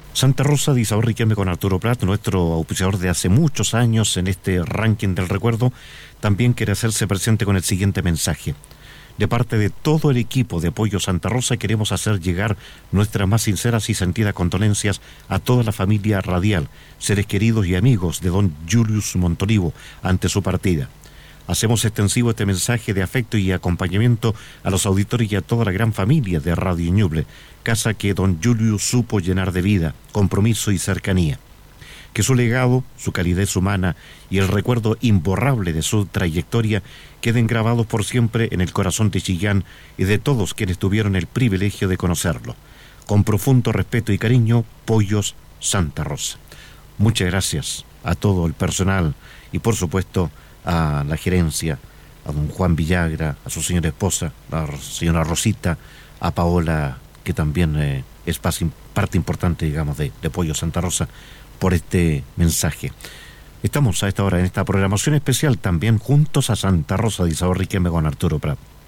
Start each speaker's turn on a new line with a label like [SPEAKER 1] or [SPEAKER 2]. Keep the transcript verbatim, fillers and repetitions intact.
[SPEAKER 1] Santa Rosa de Isabel Riquelme con Arturo Prat, nuestro auspiciador de hace muchos años en este ranking del recuerdo, también quiere hacerse presente con el siguiente mensaje. De parte de todo el equipo de Pollo Santa Rosa queremos hacer llegar nuestras más sinceras y sentidas condolencias a toda la familia radial, seres queridos y amigos de don Julius Montolivo ante su partida. Hacemos extensivo este mensaje de afecto y acompañamiento a los auditores y a toda la gran familia de Radio Ñuble, casa que don Julius supo llenar de vida, compromiso y cercanía. Que su legado, su calidez humana y el recuerdo imborrable de su trayectoria queden grabados por siempre en el corazón de Chillán y de todos quienes tuvieron el privilegio de conocerlo. Con profundo respeto y cariño, Pollos Santa Rosa. Muchas gracias a todo el personal y por supuesto a la gerencia, a don Juan Villagra, a su señora esposa, a la señora Rosita, a Paola, que también eh, es parte importante, digamos, de, de Pollo Santa Rosa, por este mensaje. Estamos a esta hora en esta programación especial también juntos a Santa Rosa de Isabel Riquelme con Arturo Prat.